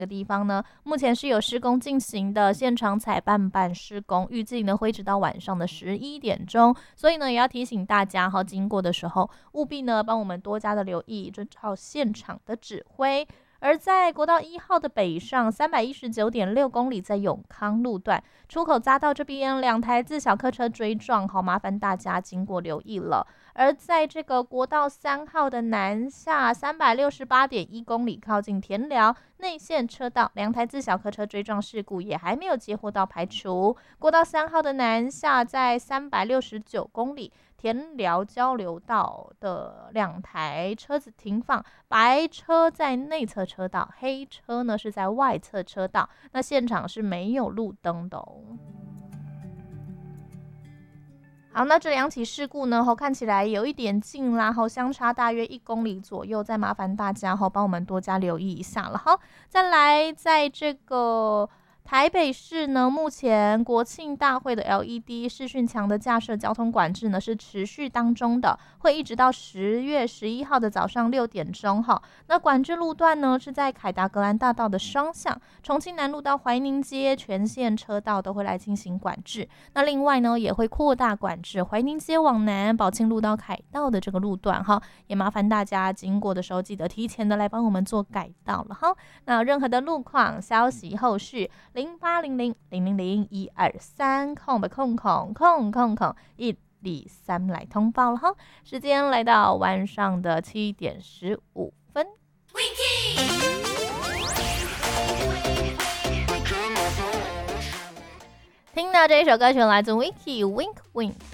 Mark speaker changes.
Speaker 1: 个地方呢，目前是有施工进行的，现场采办施工，预计呢会一直到晚上的11点钟，所以呢也要提醒大家哈，经过的时候务必呢帮我们多加的留意，遵照现场的指挥。而在国道1号的北上319.6公里，在永康路段出口匝道这边2台自小客车追撞，好麻烦大家经过留意了。而在这个国道3号的南下368.1公里，靠近田寮内线车道2台自小客车追撞事故也还没有接获到排除。国道3号的南下在369公里，田寮交流道的2台车子停放，白车在内侧车道，黑车呢是在外侧车道，那现场是没有路灯的哦。好，那这2起事故呢，看起来有一点近啦，相差大约1公里左右，再麻烦大家帮我们多加留意一下了。好，再来，在这个台北市呢，目前国庆大会的 LED 视讯墙的架设交通管制呢是持续当中的，会一直到10月11号的早上6点钟哈。那管制路段呢是在凯达格兰大道的双向，重庆南路到怀宁街全线车道都会来进行管制。那另外呢也会扩大管制怀宁街往南宝庆路到凯道的这个路段哈，也麻烦大家经过的时候记得提前的来帮我们做改道了哈。那任何的路况消息后续0800000123123来通报了哈。时间来到晚上的7点15分。听到这一首歌曲来自 Wiki Wink Wink